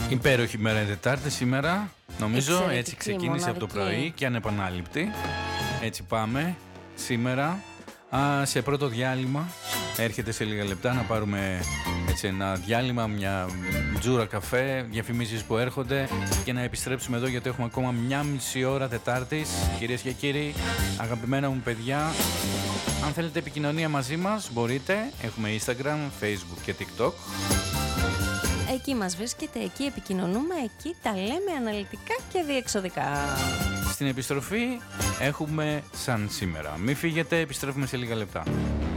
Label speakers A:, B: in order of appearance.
A: Υπέροχη μέρα η Τετάρτη σήμερα. Νομίζω
B: Εξαιρετική,
A: έτσι ξεκίνησε από το πρωί και ανεπανάληπτη. Έτσι πάμε σήμερα. Σε πρώτο διάλειμμα. Έρχεται σε λίγα λεπτά να πάρουμε έτσι ένα διάλειμμα, μια τζούρα καφέ, διαφημίσεις που έρχονται και να επιστρέψουμε εδώ γιατί έχουμε ακόμα μια μισή ώρα Τετάρτης. Κυρίες και κύριοι, αγαπημένα μου παιδιά, αν θέλετε επικοινωνία μαζί μας μπορείτε. Έχουμε Instagram, Facebook και TikTok.
B: Εκεί μας βρίσκεται, εκεί επικοινωνούμε, εκεί τα λέμε αναλυτικά και διεξοδικά.
A: Στην επιστροφή έχουμε σαν σήμερα. Μην φύγετε, επιστρέφουμε σε λίγα λεπτά.